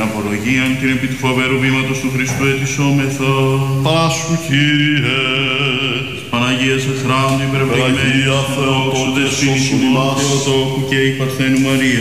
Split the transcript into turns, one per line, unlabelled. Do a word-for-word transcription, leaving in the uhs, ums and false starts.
απολογίαν την επί του φοβερού βήματος του Χριστού ετισόμεθα.
Πάσχου Κύριε,
Παναγίας Εθράντου υπερευλογημένη,
Παναγία Θεοτόκου,
δόξου δεσποινής
σώσον
ημών
ημάς.
Θεοτόκου και η Παρθένου Μαρία.